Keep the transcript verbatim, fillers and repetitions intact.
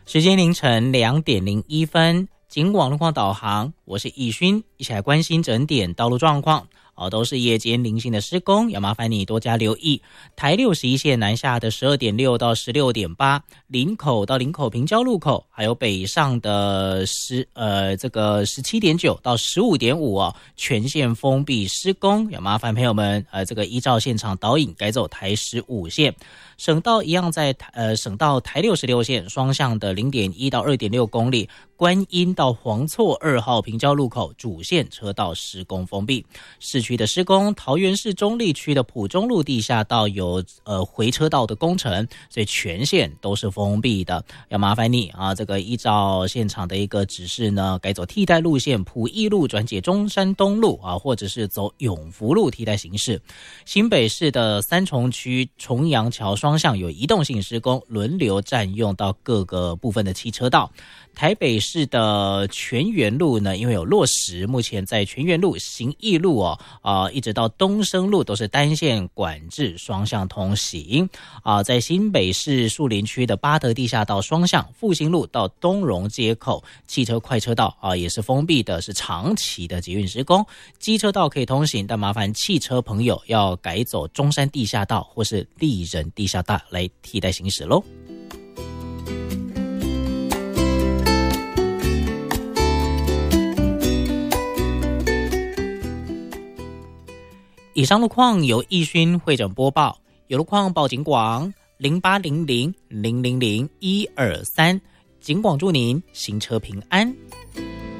时间凌晨两点零一分，警广路况导航，我是易勋，一起来关心整点道路状况。哦，都是夜间零星的施工，要麻烦你多加留意。台六十一线南下的十二点六到十六点八，林口到林口平交路口，还有北上的十呃这个十七点九到十五点五哦，全线封闭施工，要麻烦朋友们呃这个依照现场导引改走台十五线。省道一样在呃省道台六十六线双向的零点一到二点六公里，观音到黄厝二号平交路口主线车道施工封闭。市区的施工，桃园市中坜区的埔中路地下道有呃回车道的工程，所以全线都是封闭的。要麻烦你啊，这个依照现场的一个指示呢，改走替代路线，埔义路转解中山东路啊，或者是走永福路替代行驶。新北市的三重区重阳桥双向有移动性施工，轮流占用到各个部分的汽车道。台北市的泉源路呢，因为有落石，目前在泉源路、行义路哦，啊、呃，一直到东升路都是单线管制双向通行啊、呃。在新北市树林区的八德地下道双向，复兴路到东荣街口汽车快车道啊、呃、也是封闭的，是长期的捷运施工，机车道可以通行，但麻烦汽车朋友要改走中山地下道或是立人地下道来替代行驶咯。以上路况由易勋会诊播报，有路况报警广零八零零零零零一二三，警广祝您行车平安。